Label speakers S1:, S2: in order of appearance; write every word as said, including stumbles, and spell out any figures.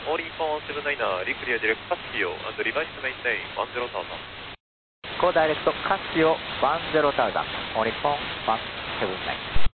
S1: All Nippon seven nine er, reclear direct Casio and revise to maintain one zero thousand.
S2: Go direct Casio one zero thousand, All Nippon one seven nine.